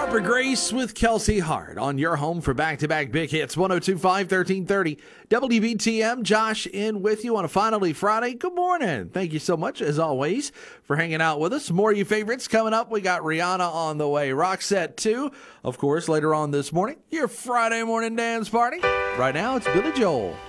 Barbara Grace with Kelsey Hart on your home for back-to-back big hits. 102.5, 1330 WBTM. Josh in with you on a Finally Friday. Good morning. Thank you so much, as always, for hanging out with us. More of you favorites coming up. We got Rihanna on the way. Roxette 2, of course, later on this morning. Your Friday morning dance party. Right now, it's Billy Joel.